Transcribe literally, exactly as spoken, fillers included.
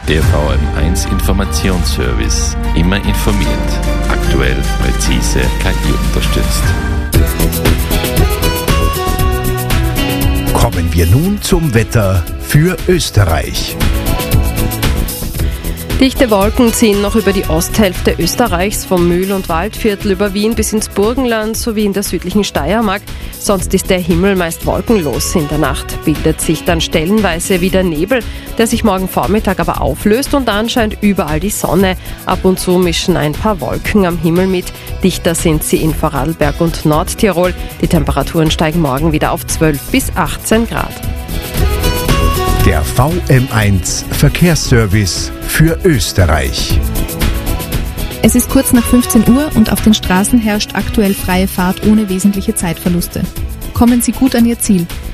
Der V M eins Informationsservice. Immer informiert. Aktuell, präzise, K I unterstützt. Kommen wir nun zum Wetter für Österreich. Dichte Wolken ziehen noch über die Osthälfte Österreichs, vom Mühl- und Waldviertel über Wien bis ins Burgenland sowie in der südlichen Steiermark. Sonst ist der Himmel meist wolkenlos. In der Nacht bildet sich dann stellenweise wieder Nebel, der sich morgen Vormittag aber auflöst, und dann scheint überall die Sonne. Ab und zu mischen ein paar Wolken am Himmel mit. Dichter sind sie in Vorarlberg und Nordtirol. Die Temperaturen steigen morgen wieder auf zwölf bis achtzehn Grad. Der V M eins Verkehrsservice für Österreich. Es ist kurz nach fünfzehn Uhr und auf den Straßen herrscht aktuell freie Fahrt ohne wesentliche Zeitverluste. Kommen Sie gut an Ihr Ziel.